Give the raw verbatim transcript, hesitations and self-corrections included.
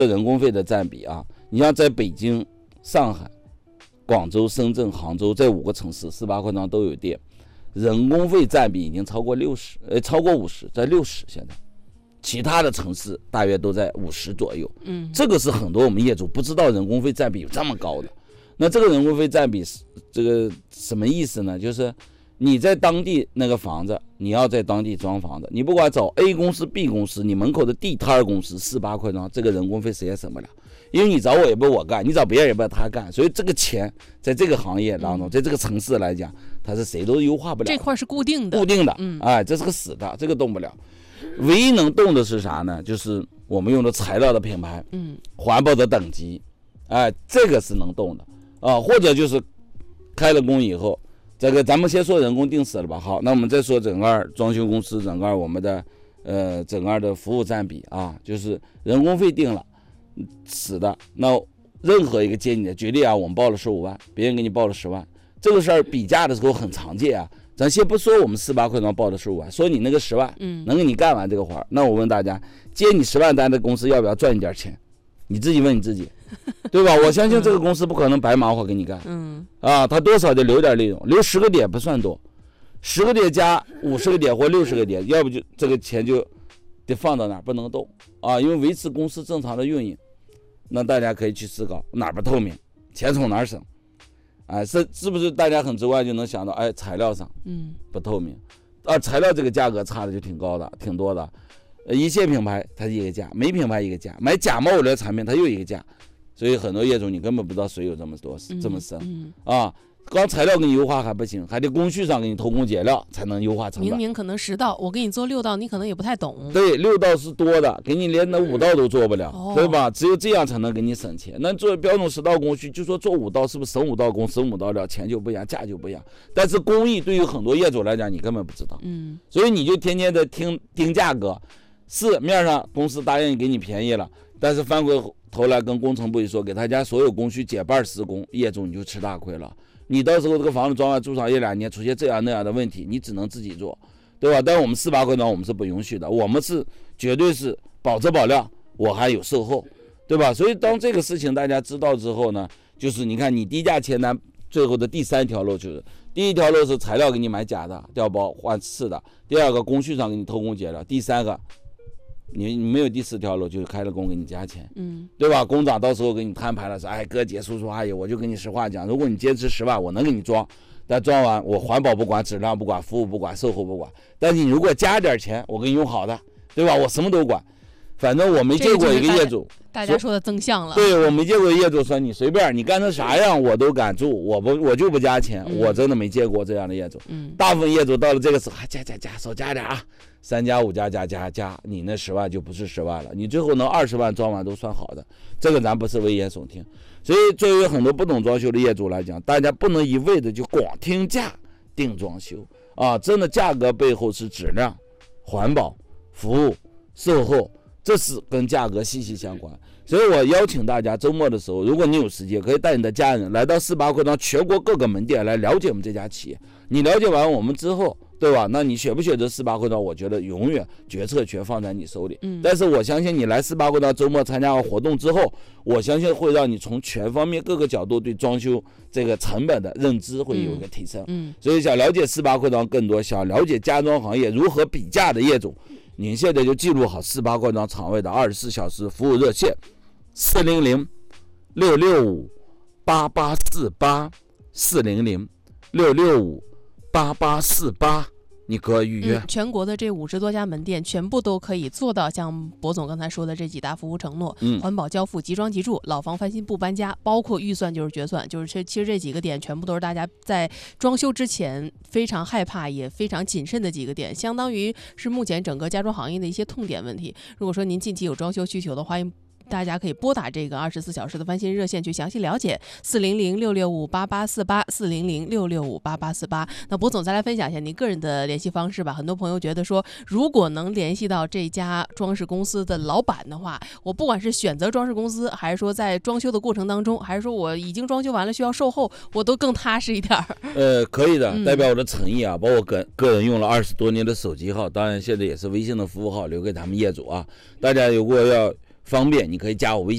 人工费的占比啊，你像在北京、上海、广州、深圳、杭州这五个城市，四八块庄都有店，人工费占比已经超过六十，呃，超过五十，在六十现在。其他的城市大约都在五十左右， 嗯， 这个是很多我们业主不知道人工费占比有这么高的。那这个人工费占比是这个什么意思呢？就是你在当地那个房子，你要在当地装房子，你不管找 A 公司、B 公司，你门口的地摊公司四八块庄，这个人工费谁也省不了，因为你找我也不是我干，你找别人也不是他干，所以这个钱在这个行业当中，在这个城市来讲，它是谁都优化不了。 这块是固定的， 固定的， 嗯， 哎，这是个死的，这个动不了。唯一能动的是啥呢？就是我们用的材料的品牌， 嗯， 环保的等级，哎，这个是能动的啊。或者就是开了工以后，这个咱们先说人工定死了吧。好，那我们再说整个装修公司整个我们的呃整个的服务占比啊，就是人工费定了，死的。那任何一个接你的，举例啊，我们报了十五万，别人给你报了十万，这个事儿比价的时候很常见啊。咱先不说我们四八块庄报的十五万，说你那个十万， 嗯， 能给你干完这个活儿，那我问大家，接你十万单的公司要不要赚你点钱？你自己问你自己，对吧？我相信这个公司不可能白忙活给你干， 嗯， 啊，他多少得留点利润，留十个点不算多，十个点加五十个点或六十个点，要不就这个钱就得放到哪儿不能动啊，因为维持公司正常的运营。那大家可以去思考哪儿不透明，钱从哪儿省。哎，是是不是大家很直观就能想到，哎，材料上， 嗯， 不透明，啊，材料这个价格差的就挺高的，挺多的，呃，一线品牌它一个价，没品牌一个价，买假冒伪劣产品它又一个价，所以很多业主你根本不知道水有这么多，这么深， 嗯， 啊，光材料给你优化还不行，还得工序上给你偷工减料才能优化成本。 明明可能十道，我给你做六道，你可能也不太懂。 对，六道是多的，给你连那五道都做不了， 哦、 对吧？只有这样才能给你省钱。那做标准十道工序，就说做五道，是不是省五道工，省五道料，钱就不一样，价就不一样。但是工艺对于很多业主来讲，你根本不知道， 嗯， 所以你就天天的听盯价格，是面上公司答应给你便宜了，但是翻回头来跟工程部一说，给他家所有工序减半施工，业主你就吃大亏了。你到时候这个房子装完住上一两年，出现这样那样的问题，你只能自己做，对吧？但是我们四八块庄我们是不允许的，我们是绝对是保质保量，我还有售后，对吧？所以当这个事情大家知道之后呢，就是你看你低价签单最后的第三条路，就是第一条路是材料给你买假的调包换次的，第二个工序上给你偷工减料，第三个你你没有第四条路，就是开了工给你加钱， 嗯， 对吧？工长到时候给你摊牌了，说，哎，哥姐叔叔阿姨，我就跟你实话讲，如果你坚持十万，我能给你装，但装完我环保不管，质量不管，服务不管，售后不管，但是你如果加点钱，我给你用好的，对吧？我什么都管。反正我没见过一个业主， 大家说的增项了。 对，我没见过业主说你随便你干成啥样我都敢住，我不我就不加钱， 嗯、 我真的没见过这样的业主。 嗯， 大部分业主到了这个时候，啊、加加加，少加点啊，三加五加加加加，你那十万就不是十万了，你最后能二十万装完都算好的，这个咱不是危言耸听。所以作为很多不懂装修的业主来讲，大家不能一味的就光听价定装修啊，真的价格背后是质量、环保、服务、售后。这是跟价格息息相关，所以我邀请大家周末的时候，如果你有时间，可以带你的家人来到四八块庄全国各个门店来了解我们这家企业。你了解完我们之后，对吧？那你选不选择四八块庄，我觉得永远决策权放在你手里。 嗯， 但是我相信你来四八块庄周末参加完活动之后，我相信会让你从全方面各个角度对装修这个成本的认知会有一个提升。 嗯， 所以想了解四八块庄更多，想了解家装行业如何比价的业主。您现在就记录好四八块庄厂位的二十四小时服务热线，四零零六六五八八四八，四零零六六五八八四八，你可以预约、 嗯。全国的这五十多家门店，全部都可以做到像博总刚才说的这几大服务承诺： 嗯， 环保交付、即装即住、老房翻新不搬家，包括预算就是决算，就是这其实这几个点全部都是大家在装修之前非常害怕也非常谨慎的几个点，相当于是目前整个家装行业的一些痛点问题。如果说您近期有装修需求的话，大家可以拨打这个二十四小时的翻新热线去详细了解，四零零六六五八八四八，四零零六六五八八四八。那博总再来分享一下您个人的联系方式吧。很多朋友觉得说，如果能联系到这家装饰公司的老板的话，我不管是选择装饰公司，还是说在装修的过程当中，还是说我已经装修完了需要售后，我都更踏实一点。 呃，可以的，代表我的诚意啊，把我个个人用了二十多年的手机号，当然现在也是微信的服务号留给他们业主啊。大家如果要方便，你可以加我微信。